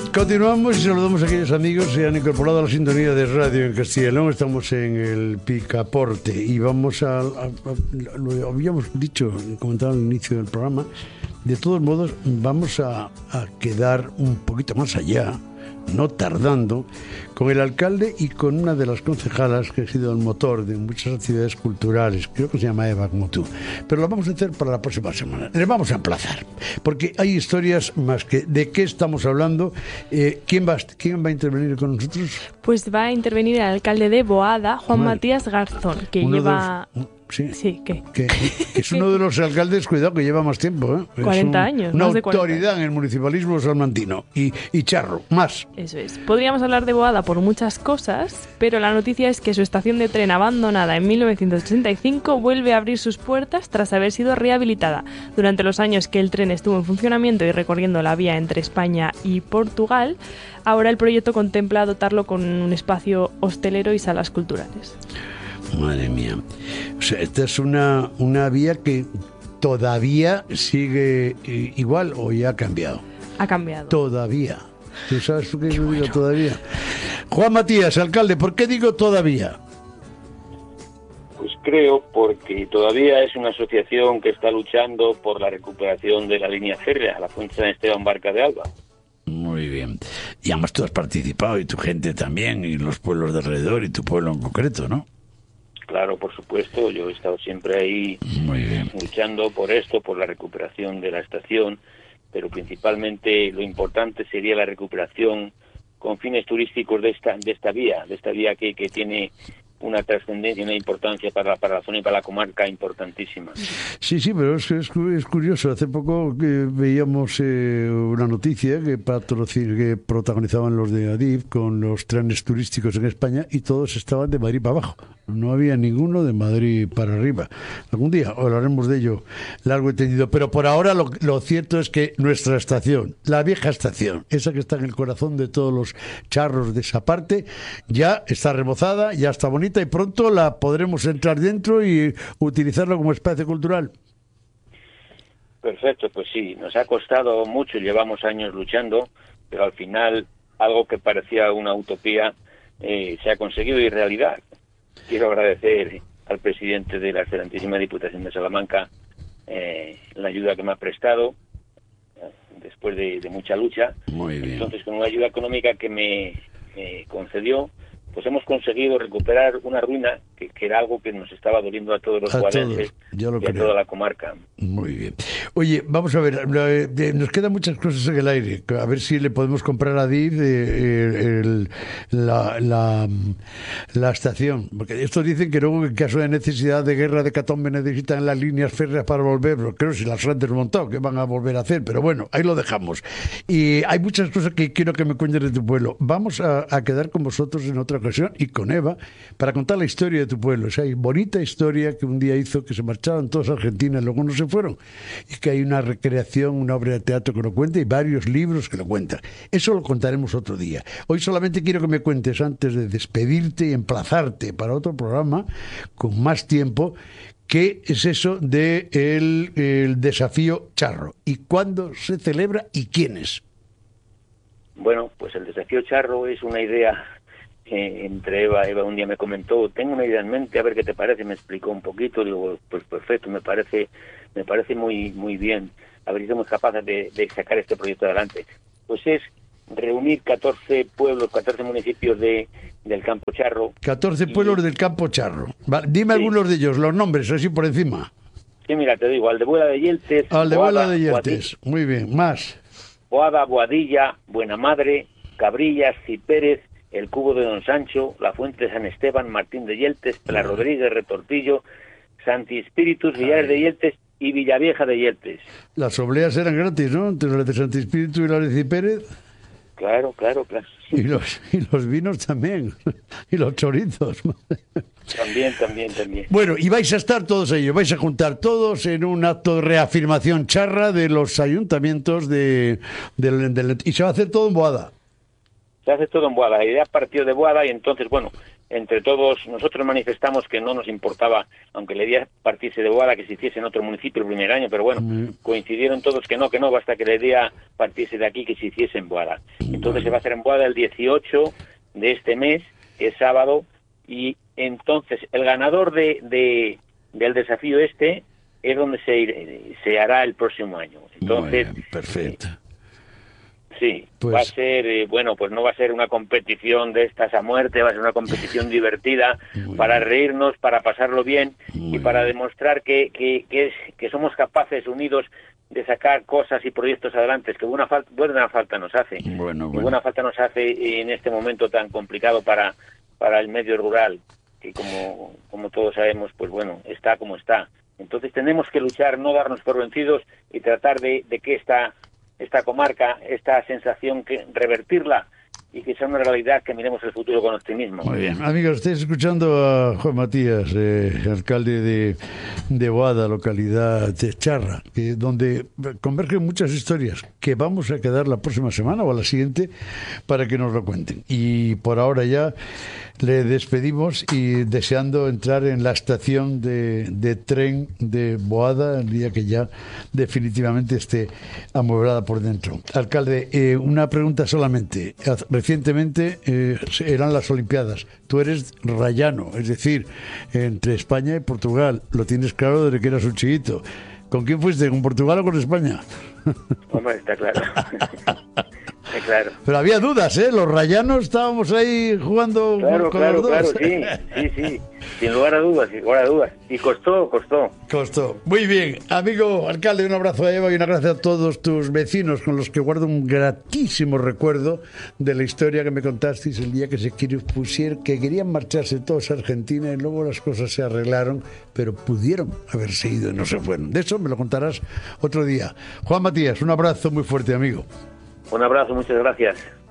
Continuamos y saludamos a aquellos amigos que se han incorporado a la sintonía de radio en Castilla y León. Estamos en el Picaporte y vamos lo habíamos dicho, comentado al inicio del programa. De todos modos, vamos a quedar un poquito más allá, no tardando, con el alcalde y con una de las concejalas que ha sido el motor de muchas actividades culturales. Creo que se llama Eva, como tú. Pero lo vamos a hacer para la próxima semana. Les vamos a emplazar, porque hay historias más que... ¿De qué estamos hablando? ¿Quién va a intervenir con nosotros? Pues va a intervenir el alcalde de Boada, Juan Matías Garzón, que lleva... Sí, ¿qué? Que es uno de los alcaldes, cuidado, que lleva más tiempo, ¿eh? 40 años, una más de 40 autoridad años. en el municipalismo salmantino y charro, más. Eso es. Podríamos hablar de Boada por muchas cosas, pero la noticia es que su estación de tren abandonada en 1985 vuelve a abrir sus puertas tras haber sido rehabilitada. Durante los años que el tren estuvo en funcionamiento y recorriendo la vía entre España y Portugal, ahora el proyecto contempla dotarlo con un espacio hostelero y salas culturales. Madre mía. O sea, esta es una vía que todavía sigue igual o ya ha cambiado. Ha cambiado. Todavía. ¿Tú sabes por qué yo digo todavía? Juan Matías, alcalde, ¿por qué digo todavía? Pues creo porque todavía es una asociación que está luchando por la recuperación de la línea férrea, la Fuente San Esteban Barca de Alba. Muy bien. Y además tú has participado y tu gente también y los pueblos de alrededor y tu pueblo en concreto, ¿no? Claro, por supuesto, yo he estado siempre ahí luchando por esto, por la recuperación de la estación, pero principalmente lo importante sería la recuperación con fines turísticos de esta vía que tiene una trascendencia y una importancia para la zona y para la comarca importantísima. Sí, pero es curioso. Hace poco que veíamos una noticia que protagonizaban los de Adif con los trenes turísticos en España y todos estaban de Madrid para abajo. No había ninguno de Madrid para arriba. Algún día hablaremos de ello largo y tendido, pero por ahora lo cierto es que nuestra estación, la vieja estación, esa que está en el corazón de todos los charros de esa parte, ya está remozada, ya está bonita y pronto la podremos entrar dentro y utilizarla como espacio cultural. Perfecto, pues sí, nos ha costado mucho, llevamos años luchando, pero al final algo que parecía una utopía se ha conseguido y realidad. Quiero agradecer al presidente de la excelentísima Diputación de Salamanca la ayuda que me ha prestado después de mucha lucha. Muy bien. Entonces, con una ayuda económica que me concedió, pues hemos conseguido recuperar una ruina que era algo que nos estaba doliendo a todos los guadenses y a toda la comarca. Muy bien. Oye, vamos a ver, nos quedan muchas cosas en el aire. A ver si le podemos comprar a DIF la estación. Porque estos dicen que luego, en caso de necesidad de guerra de catombe, necesitan las líneas férreas para volver. Creo que si las han desmontado, que van a volver a hacer. Pero bueno, ahí lo dejamos. Y hay muchas cosas que quiero que me cuentes de tu pueblo. Vamos a quedar con vosotros en otra ocasión y con Eva para contar la historia de tu pueblo, esa bonita historia que un día hizo que se marcharon todos a Argentina y luego no se fueron, y que hay una recreación, una obra de teatro que lo cuenta y varios libros que lo cuentan. Eso lo contaremos otro día. Hoy solamente quiero que me cuentes, antes de despedirte y emplazarte para otro programa con más tiempo, ¿qué es eso de el desafío charro? ¿Y cuándo se celebra y quiénes? Bueno, pues el desafío charro es una idea entre Eva un día me comentó, tengo una idea en mente, a ver qué te parece, me explicó un poquito, digo, pues perfecto, me parece muy bien, a ver si somos capaces de sacar este proyecto adelante. Pues es reunir 14 pueblos, 14 municipios del Campo Charro. 14 pueblos del Campo Charro. Vale, dime algunos de ellos, los nombres, así por encima. Sí, mira, te digo, Aldebuela de Yeltes. Aldebuela de Yeltes, muy bien, más. Boada, Boadilla, Buenamadre, Cabrillas, Cipérez, El Cubo de Don Sancho, La Fuente de San Esteban, Martín de Yeltes, Pla Rodríguez, Retortillo, Santi Espíritus, Villares de Yeltes y Villavieja de Yeltes. Las obleas eran gratis, ¿no? Entre las de Santi Espíritu y las de Cipérez. Claro. Y los vinos también. Y los chorizos. También. Bueno, y vais a estar todos ellos, vais a juntar todos en un acto de reafirmación charra de los ayuntamientos y se va a hacer todo en Boada. Se hace todo en Boada. La idea partió de Boada y entonces, bueno, entre todos, nosotros manifestamos que no nos importaba, aunque la idea partiese de Boada, que se hiciese en otro municipio el primer año, pero bueno, coincidieron todos que no, basta que la idea partiese de aquí, que se hiciese en Boada. Entonces se va a hacer en Boada el 18 de este mes, es sábado, y entonces el ganador del desafío es donde se hará el próximo año. Entonces, bien, perfecto. Sí, pues... va a ser, pues no va a ser una competición de estas a muerte, va a ser una competición divertida para reírnos, para pasarlo bien y para demostrar que somos capaces, unidos, de sacar cosas y proyectos adelante, que buena falta nos hace. Buena falta nos hace en este momento tan complicado para el medio rural, que como todos sabemos, pues bueno, está como está. Entonces tenemos que luchar, no darnos por vencidos y tratar de que esta comarca, esta sensación, que revertirla y que sea una realidad, que miremos el futuro con optimismo. Muy bien. Amigos, estáis escuchando a Juan Matías, alcalde de Boada, localidad de Charra, donde convergen muchas historias que vamos a quedar la próxima semana o a la siguiente para que nos lo cuenten. Y por ahora ya le despedimos y deseando entrar en la estación de tren de Boada el día que ya definitivamente esté amueblada por dentro. Alcalde, una pregunta solamente. Recientemente eran las Olimpiadas. Tú eres rayano, es decir, entre España y Portugal. Lo tienes claro desde que eras un chiquito. ¿Con quién fuiste? ¿Con Portugal o con España? Hombre, está claro. Claro. Pero había dudas, ¿eh? Los rayanos estábamos ahí jugando con los dos. Claro, sí. Sin lugar a dudas. Y costó. Muy bien. Amigo alcalde, un abrazo a Eva y una gracias a todos tus vecinos con los que guardo un gratísimo recuerdo de la historia que me contasteis el día que que querían marcharse todos a Argentina y luego las cosas se arreglaron, pero pudieron haberse ido y no se fueron. De eso me lo contarás otro día. Juan Matías, un abrazo muy fuerte, amigo. Un abrazo, muchas gracias.